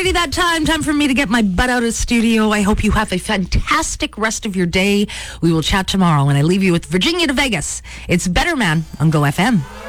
alrighty, that time for me to get my butt out of the studio. I hope you have a fantastic rest of your day. We will chat tomorrow, and I leave you with Virginia to Vegas. It's Better Man on Go FM.